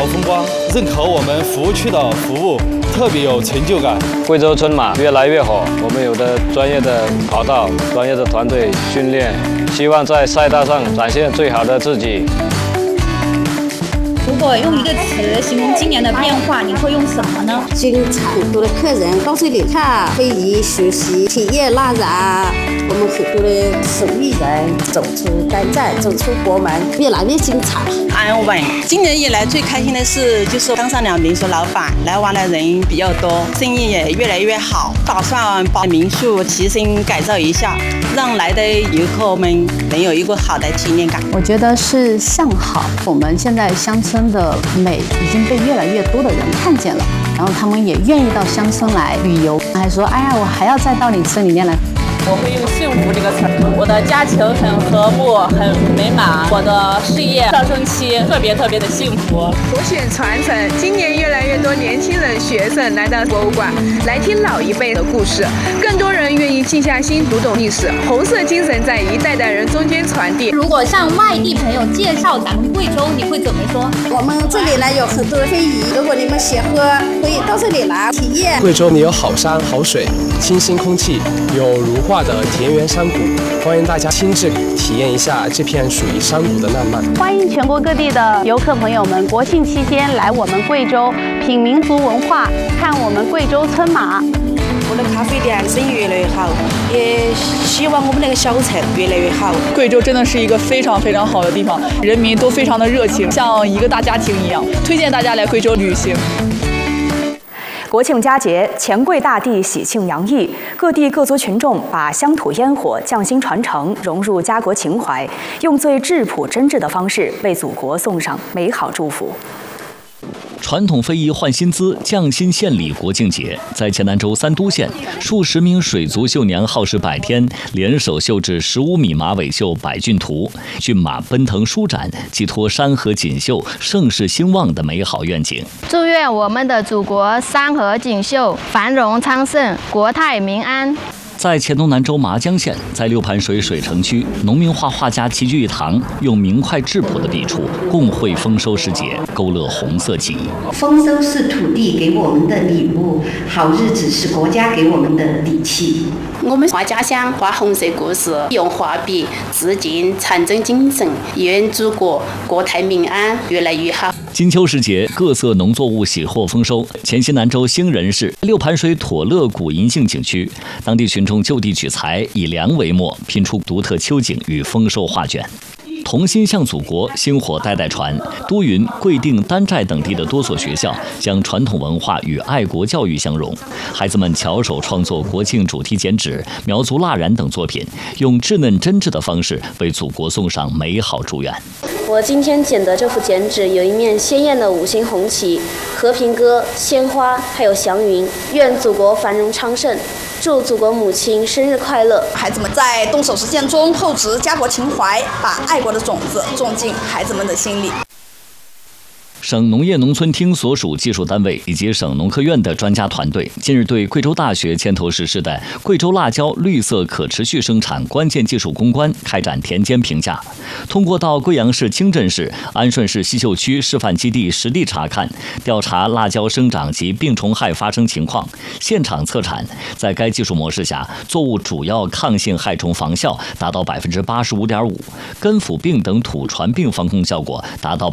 风光，认可我们服务区的服务，特别有成就感。 贵州春马越来越好，我们有的专业的跑道、专业的团队训练，希望在赛道上展现最好的自己。 如果用一个词形容今年的变化，你会用什么呢？ 经常很多的客人告诉你看，非遗学习体验拉燃，我们很多的手艺人走出单站，走出国门，越来越精彩。 安稳。今年以来最开心的是，就是当上了民宿老板，来玩的人比较多，生意也越来越好。打算把民宿提升改造一下，让来的游客们能有一个好的体验感。 我觉得是向好。我们现在乡村的美已经被越来越多的人看见了，然后他们也愿意到乡村来旅游，还说哎呀，我还要再到你村里面来。 我会用幸福这个词。我的家庭很和睦，很美满，我的事业上升期特别的幸福。 国选传承，今年越来越多年轻人、学生来到博物馆，来听老一辈的故事，更多人愿意静下心读懂历史，红色精神在一代代人中间传递。 如果向外地朋友介绍咱们贵州，你会怎么说？ 我们这里呢有很多的非遗，如果你们喜欢，可以到这里来体验。 贵州你有好山好水，清新空气，有如画的田园山谷，欢迎大家亲自体验一下这片属于山谷的浪漫。 欢迎全国各地的游客朋友们，国庆期间来我们贵州品民族文化，看我们贵州春马。 我的咖啡店生意越来越好，也希望我们那个小城越来越好。 贵州真的是一个非常好的地方，人民都非常的热情，像一个大家庭一样，推荐大家来贵州旅行。 国庆佳节，钱柜大地喜庆洋溢，各地各族群众把乡土烟火匠心传承，融入家国情怀，用最质朴真挚的方式为祖国送上美好祝福。 传统非遗换新姿，匠心献礼国庆节，在黔南州三都县，数十名水族绣娘耗时100天，联手绣制15米马尾绣百骏图，骏马奔腾舒展，寄托山河锦绣、盛世兴旺的美好愿景。 祝愿我们的祖国山河锦绣、繁荣昌盛、国泰民安。 在黔东南州麻江县，在六盘水水城区，农民画画家齐聚一堂，用明快质朴的笔触，共绘丰收时节，勾勒红色记忆。 丰收是土地给我们的礼物，好日子是国家给我们的底气。 我们画家乡，画红色故事，用画笔致敬长征精神，愿祖国国泰民安，越来越好。 金秋时节，各色农作物喜获丰收。黔西南州兴仁市六盘水妥乐古银杏景区，当地群众就地取材，以梁为墨，拼出独特秋景与丰收画卷。同心向祖国，薪火代代传。都匀、贵定、丹寨等地的多所学校将传统文化与爱国教育相融，孩子们巧手创作国庆主题剪纸、苗族蜡染等作品，用稚嫩真挚的方式为祖国送上美好祝愿。 我今天剪的这幅剪纸有一面鲜艳的5星红旗、和平鸽、鲜花，还有祥云。愿祖国繁荣昌盛，祝祖国母亲生日快乐！ 孩子们在动手实践中厚植家国情怀，把爱国的种子种进孩子们的心里。 省农业农村厅所属技术单位以及省农科院的专家团队近日对贵州大学牵头实施的贵州辣椒绿色可持续生产关键技术攻关开展田间评价。通过到贵阳市清镇市、安顺市西秀区示范基地实地查看，调查辣椒生长及病虫害发生情况，现场测产，在该技术模式下，作物主要抗性害虫防效达到85.5%，根腐病等土传病防控效果达到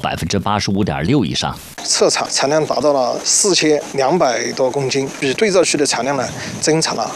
85.6%以上。 测产产量达到了4200多公斤，比对照区的产量呢增长了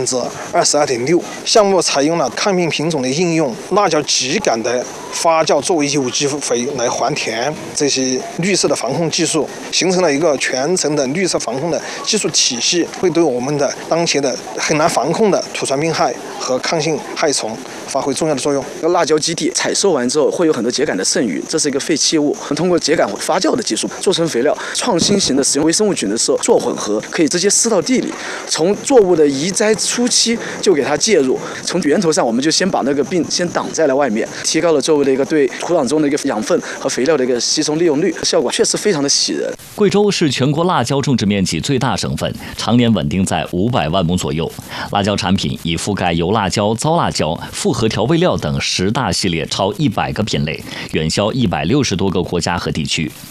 22.6%。项目采用了抗病品种的应用、辣椒秸秆的发酵作为有机肥来还田，这些绿色的防控技术形成了一个全程的绿色防控的技术体系，会对我们的当前的很难防控的土传病害和抗性害虫发挥重要的作用。 辣椒基地采收完之后会有很多秸秆的剩余，这是一个废弃物，通过秸秆发酵的技术做成肥料，创新型的使用微生物菌的时候做混合，可以直接施到地里，从作物的移栽初期就给它介入，从源头上我们就先把那个病先挡在了外面，提高了作物的一个对土壤中的一个养分和肥料的一个吸收利用率，效果确实非常的喜人。 贵州是全国辣椒种植面积最大省份，常年稳定在500万亩左右。辣椒产品已覆盖油辣椒、糟辣椒、复合调味料等10大系列超100个品类，远销160多个国家和地区。